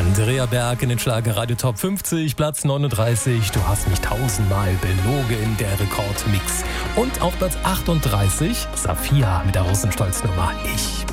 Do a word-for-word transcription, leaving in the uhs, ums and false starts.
Andrea Berg in den Schlager Radio Top fünfzig, Platz neununddreißig. Du hast mich tausendmal belogen, der Rekordmix. Und auf Platz achtunddreißig, Safia mit der Rosenstolz-Nummer Ich